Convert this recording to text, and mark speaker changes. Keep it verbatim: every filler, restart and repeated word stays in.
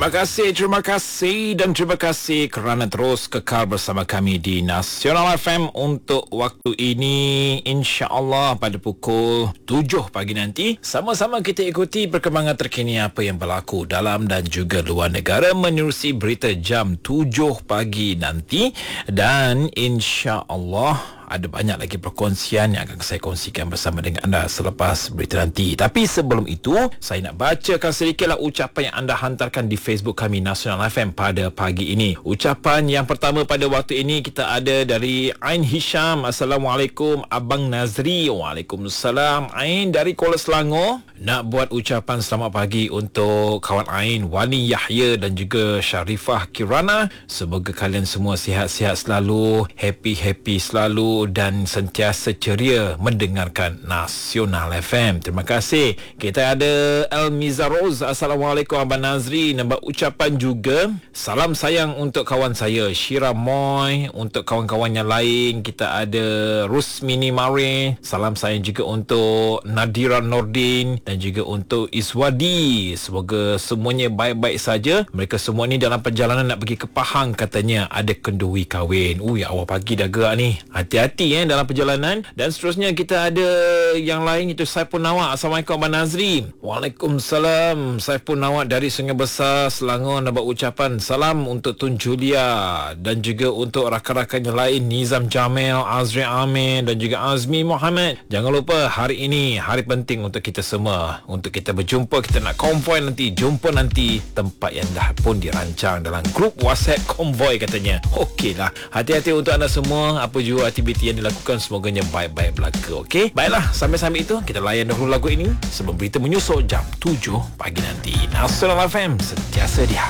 Speaker 1: Terima kasih, terima kasih dan terima kasih kerana terus kekal bersama kami di Nasional F M untuk waktu ini. InsyaAllah pada pukul tujuh pagi nanti sama-sama kita ikuti perkembangan terkini apa yang berlaku dalam dan juga luar negara menerusi berita jam tujuh pagi nanti. Dan insyaAllah ada banyak lagi perkongsian yang akan saya kongsikan bersama dengan anda selepas berita nanti. Tapi sebelum itu, saya nak bacakan sedikitlah ucapan yang anda hantarkan di Facebook kami Nasional F M pada pagi ini. Ucapan yang pertama pada waktu ini kita ada dari Ain Hisham. Assalamualaikum Abang Nazri. Waalaikumsalam. Ain dari Kuala Selangor nak buat ucapan selamat pagi untuk kawan Ain, Wani Yahya dan juga Sharifah Kirana. Semoga kalian semua sihat-sihat selalu, happy-happy selalu dan sentiasa ceria mendengarkan Nasional F M. Terima kasih. Kita ada El Mizaroz. Assalamualaikum Abang Nazri. Nampak ucapan juga salam sayang untuk kawan saya Shira Moy, untuk kawan-kawan yang lain kita ada Rusmini Mare. Salam sayang juga untuk Nadira Nordin dan juga untuk Iswadi. Semoga semuanya baik-baik saja. Mereka semua ni dalam perjalanan nak pergi ke Pahang, katanya ada kenduri kahwin. Ui, awal pagi dah gerak ni. Hati-hati Hati eh dalam perjalanan. Dan seterusnya kita ada yang lain, itu Saiful Nawak. Assalamualaikum Abang Nazri. Waalaikumsalam. Saiful Nawak dari Sungai Besar Selangor nak buat ucapan salam untuk Tun Julia dan juga untuk rakan-rakan yang lain, Nizam Jamil, Azri Amir dan juga Azmi Muhammad. Jangan lupa hari ini hari penting untuk kita semua, untuk kita berjumpa. Kita nak konvoi nanti, jumpa nanti tempat yang dah pun dirancang dalam grup WhatsApp konvoi katanya. Okeylah, hati-hati untuk anda semua. Apa juga aktiviti yang dilakukan, semoganya baik-baik belaka. Okey, baiklah, sampai-sampai itu kita layan dahulu lagu ini sebelum berita menyusul jam tujuh pagi nanti. Nasional F M sentiasa di